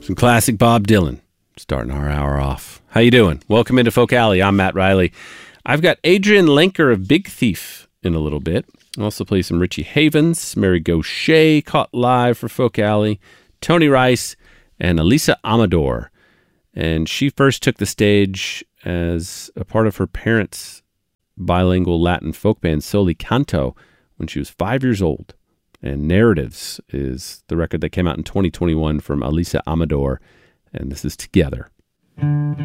Some classic Bob Dylan, starting our hour off. How you doing? Welcome into Folk Alley. I'm Matt Riley. I've got Adrian Lenker of Big Thief in a little bit. I'll also play some Richie Havens, Mary Gaucher, caught live for Folk Alley, Tony Rice, and Elisa Amador. And she first took the stage as a part of her parents' bilingual Latin folk band Soli Canto when she was 5 years old. And Narratives is the record that came out in 2021 from Elisa Amador, and this is Together.